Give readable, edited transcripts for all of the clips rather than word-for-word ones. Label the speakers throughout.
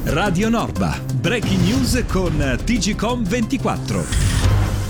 Speaker 1: Radio Norba, breaking news con TGcom 24.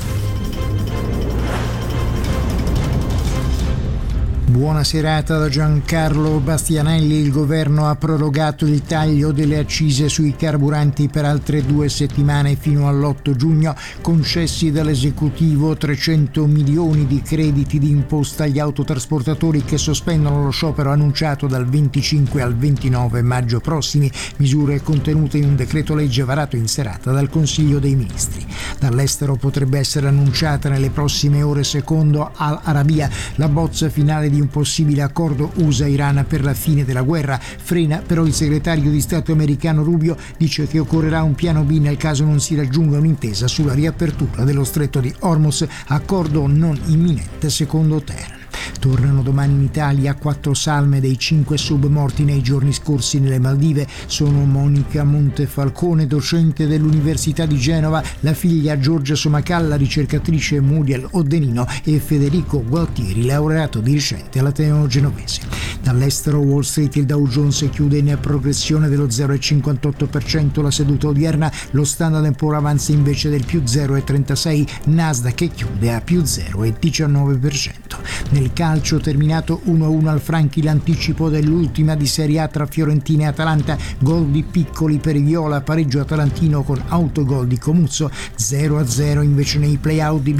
Speaker 2: Buona serata da Giancarlo Bastianelli. Il governo ha prorogato il taglio delle accise sui carburanti per altre 2 settimane fino all'8 giugno, concessi dall'esecutivo 300 milioni di crediti di imposta agli autotrasportatori che sospendono lo sciopero annunciato dal 25 al 29 maggio prossimi, misure contenute in un decreto legge varato in serata dal Consiglio dei Ministri. Dall'estero potrebbe essere annunciata nelle prossime ore, secondo Al Arabiya, la bozza finale di un possibile accordo USA-Iran per la fine della guerra. Frena però il segretario di Stato americano Rubio, dice che occorrerà un piano B nel caso non si raggiunga un'intesa sulla riapertura dello stretto di Hormuz, accordo non imminente secondo Teheran. Tornano domani in Italia 4 salme dei 5 submorti nei giorni scorsi nelle Maldive. Sono Monica Montefalcone, docente dell'Università di Genova, la figlia Giorgia Somacalla, ricercatrice Muriel Oddenino, e Federico Gualtieri, laureato di recente all'Ateneo Genovese. Dall'estero, Wall Street, il Dow Jones chiude in progressione dello 0,58% la seduta odierna, lo Standard & Poor's avanza invece del più 0,36%, Nasdaq che chiude a più 0,19%. Nel calcio, terminato 1-1 al Franchi l'anticipo dell'ultima di Serie A tra Fiorentina e Atalanta, gol di Piccoli per i viola, pareggio atalantino con autogol di Comuzzo, 0-0 invece nei play-out di